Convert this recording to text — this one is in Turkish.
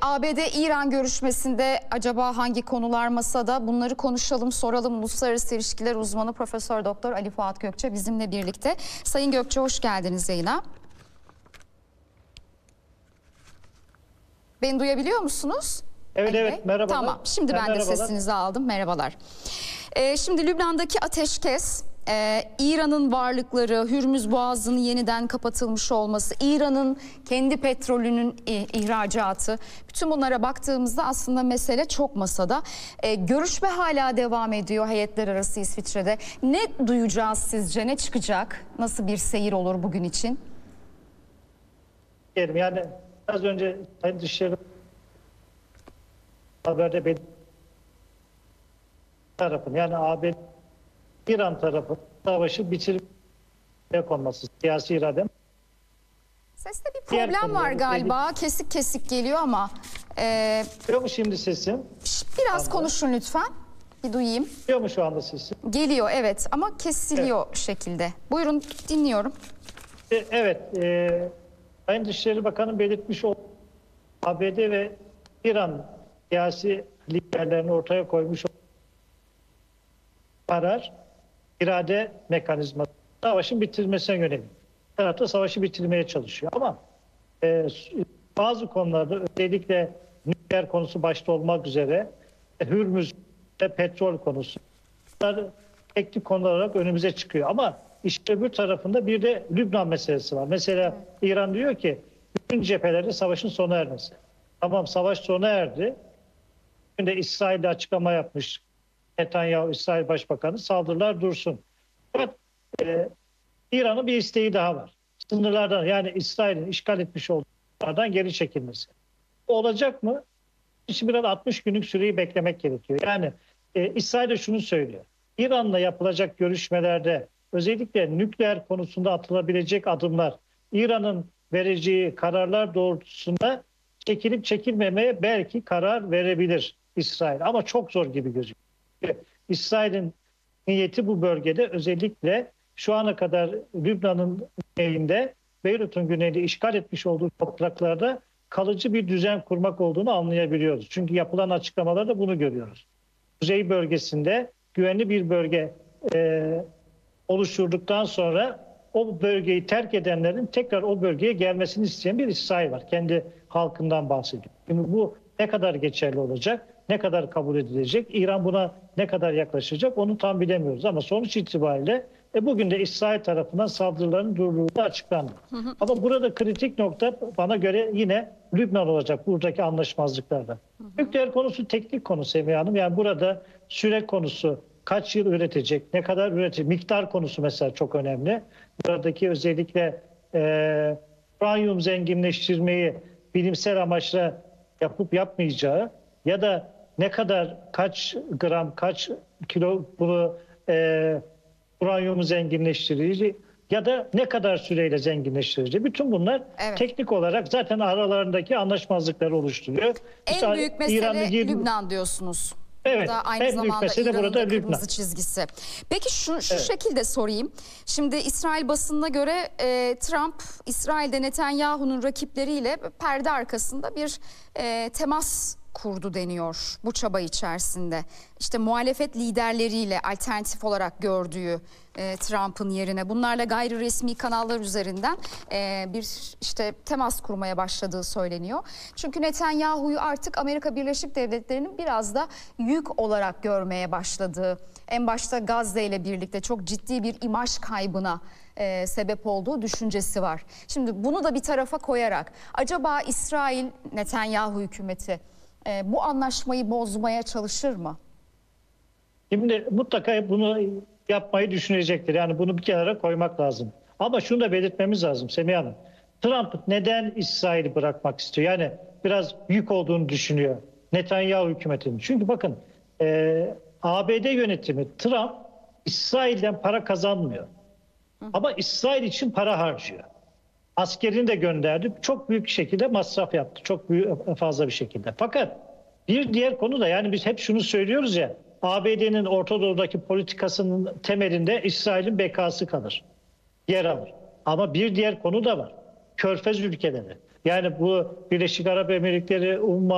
ABD-İran görüşmesinde acaba hangi konular masada? Bunları konuşalım, soralım. Uluslararası İlişkiler uzmanı Profesör Doktor Ali Fuat Gökçe bizimle birlikte. Sayın Gökçe, hoş geldiniz yayına. Beni duyabiliyor musunuz? Evet, merhabalar. Tamam, şimdi ben de sesinizi aldım. Merhabalar. Şimdi Lübnan'daki ateşkes, İran'ın varlıkları, Hürmüz Boğazı'nın yeniden kapatılmış olması, İran'ın kendi petrolünün ihracatı, bütün bunlara baktığımızda aslında mesele çok masada. Görüşme hala devam ediyor heyetler arası İsviçre'de. Ne duyacağız sizce? Ne çıkacak? Nasıl bir seyir olur bugün için? Yani az önce Sayın Dışişleri haberde tarafın, yani ABD İran tarafı savaşı bitirmeye konması, siyasi irade. Seste bir problem var galiba. Kesik kesik geliyor ama. Geliyor mu şimdi sesim? Biraz konuşun lütfen. Bir duyayım. Geliyor mu şu anda sesim? Geliyor, evet, ama kesiliyor şekilde. Buyurun, dinliyorum. Evet. Sayın Dışişleri Bakanı belirtmiş olduğu ABD ve İran siyasi liderlerini ortaya koymuş karar, irade mekanizması savaşın bitirmesine yönelik. Her tarafta savaşı bitirmeye çalışıyor ama bazı konularda, özellikle nükleer konusu başta olmak üzere Hürmüz ve petrol konusu, bunlar teknik konular olarak önümüze çıkıyor. Ama işte öbür tarafında bir de Lübnan meselesi var. Mesela İran diyor ki bütün cephelerde savaşın sona ermesi. Tamam, savaş sona erdi. Şimdi İsrail'de açıklama yapmış Netanyahu, İsrail Başbakanı, saldırılar dursun. Fakat İran'ın bir isteği daha var. Sınırlardan, yani İsrail'in işgal etmiş olduğundan geri çekilmesi. Bu olacak mı? Şimdi biraz 60 günlük süreyi beklemek gerekiyor. Yani İsrail de şunu söylüyor. İran'la yapılacak görüşmelerde özellikle nükleer konusunda atılabilecek adımlar, İran'ın vereceği kararlar doğrultusunda çekilip çekilmemeye belki karar verebilir İsrail. Ama çok zor gibi gözüküyor. İsrail'in niyeti bu bölgede, özellikle şu ana kadar Lübnan'ın güneyinde, Beyrut'un güneyinde işgal etmiş olduğu topraklarda kalıcı bir düzen kurmak olduğunu anlayabiliyoruz. Çünkü yapılan açıklamalarda bunu görüyoruz. Kuzey bölgesinde güvenli bir bölge oluşturduktan sonra o bölgeyi terk edenlerin tekrar o bölgeye gelmesini isteyen bir İsrail var. Kendi halkından bahsediyor. Şimdi bu ne kadar geçerli olacak? Ne kadar kabul edilecek? İran buna ne kadar yaklaşacak? Onu tam bilemiyoruz. Ama sonuç itibariyle bugün de İsrail tarafından saldırıların durduğu açıklandı. Ama burada kritik nokta bana göre yine Lübnan olacak buradaki anlaşmazlıklarda. Nükleer konusu teknik konu Semiha Hanım. Yani burada süre konusu, kaç yıl üretecek, ne kadar üretecek, miktar konusu mesela çok önemli. Buradaki özellikle uranyum zenginleştirmeyi bilimsel amaçla yapıp yapmayacağı ya da ne kadar, kaç gram, kaç kilo bunu uranyumu zenginleştirici ya da ne kadar süreyle zenginleştirici. Bütün bunlar teknik olarak zaten aralarındaki anlaşmazlıkları oluşturuyor. En büyük mesele Lübnan diyorsunuz. Evet, aynı zamanda İran'ın da kırmızı çizgisi. Peki şu şekilde sorayım. Şimdi İsrail basınına göre Trump, İsrail'de Netanyahu'nun rakipleriyle perde arkasında bir temas kurdu deniyor bu çaba içerisinde. İşte muhalefet liderleriyle alternatif olarak gördüğü Trump'ın yerine bunlarla gayri resmi kanallar üzerinden bir işte temas kurmaya başladığı söyleniyor. Çünkü Netanyahu'yu artık Amerika Birleşik Devletleri'nin biraz da yük olarak görmeye başladığı, en başta Gazze ile birlikte çok ciddi bir imaj kaybına sebep olduğu düşüncesi var. Şimdi bunu da bir tarafa koyarak acaba İsrail Netanyahu hükümeti bu anlaşmayı bozmaya çalışır mı? Şimdi mutlaka bunu yapmayı düşünecektir. Yani bunu bir kenara koymak lazım. Ama şunu da belirtmemiz lazım Semiha Hanım. Trump neden İsrail'i bırakmak istiyor? Yani biraz yük olduğunu düşünüyor Netanyahu hükümetinin. Çünkü bakın ABD yönetimi, Trump İsrail'den para kazanmıyor. Ama İsrail için para harcıyor. Askerini de gönderdi. Çok büyük şekilde masraf yaptı. Çok büyük, fazla bir şekilde. Fakat bir diğer konu da, yani biz hep şunu söylüyoruz ya, ABD'nin Orta Doğu'daki politikasının temelinde İsrail'in bekası kalır. Yer alır. Ama bir diğer konu da var. Körfez ülkeleri. Yani bu Birleşik Arap Emirlikleri,